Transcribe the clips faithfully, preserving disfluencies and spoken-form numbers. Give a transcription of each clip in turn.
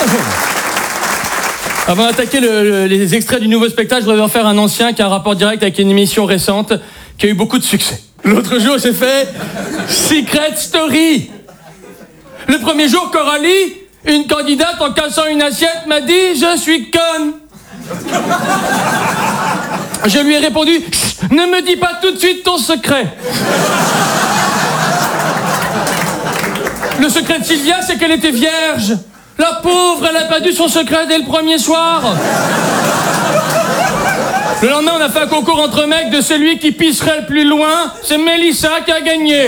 Avant d'attaquer le, le, les extraits du nouveau spectacle, je voudrais en faire un ancien qui a un rapport direct avec une émission récente qui a eu beaucoup de succès. L'autre jour, j'ai fait Secret Story. Le premier jour, Coralie, une candidate en cassant une assiette, m'a dit « Je suis conne ». Je lui ai répondu « Ne me dis pas tout de suite ton secret ». Le secret de Sylvia, c'est qu'elle était vierge. La pauvre, elle a perdu son secret dès le premier soir. Le lendemain, on a fait un concours entre mecs de celui qui pisserait le plus loin. C'est Mélissa qui a gagné.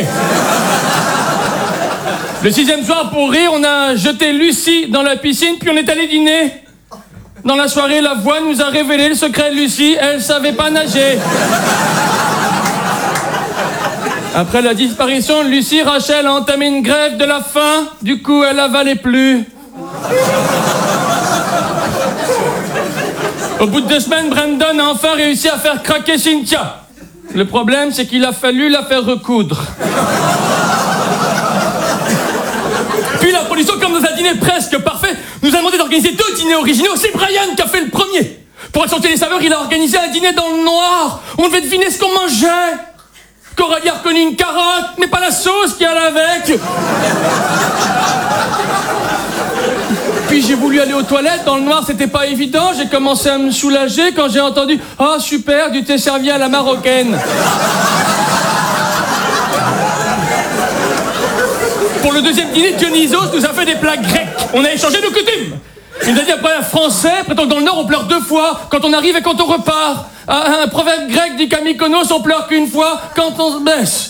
Le sixième soir, pour rire, on a jeté Lucie dans la piscine, puis on est allé dîner. Dans la soirée, la voix nous a révélé le secret de Lucie. Elle savait pas nager. Après la disparition de Lucie, Rachel a entamé une grève de la faim. Du coup, elle avalait plus. Au bout de deux semaines, Brandon a enfin réussi à faire craquer Cynthia. Le problème, c'est qu'il a fallu la faire recoudre. Puis la production, comme dans un dîner presque parfait, nous a demandé d'organiser deux dîners originaux. C'est Brian qui a fait le premier. Pour accentuer les saveurs, il a organisé un dîner dans le noir. On devait deviner ce qu'on mangeait. Coralie a reconnu une carotte, mais pas la sauce qu'il y a avec. Puis j'ai voulu aller aux toilettes, dans le noir c'était pas évident, j'ai commencé à me soulager quand j'ai entendu « Ah super, du thé servi à la marocaine ». Pour le deuxième dîner, Dionysos nous a fait des plats grecs. On a échangé nos coutumes. Il nous a dit après un français, prétend que dans le Nord on pleure deux fois, quand on arrive et quand on repart. Un proverbe grec dit qu'à Mykonos on pleure qu'une fois, quand on se baisse.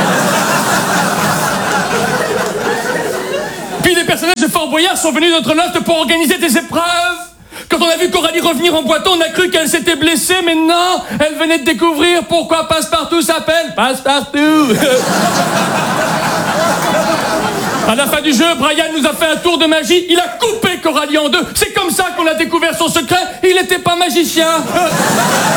Puis des personnages de Fort Boyard sont venus de notre loft pour organiser des épreuves. Quand on a vu Coralie revenir en boitant, on a cru qu'elle s'était blessée, mais non, elle venait de découvrir pourquoi Passepartout s'appelle Passepartout. À la fin du jeu, Brian nous a fait un tour de magie, il a coupé Coralie en deux. C'est comme ça qu'on a découvert son secret, il n'était pas magicien.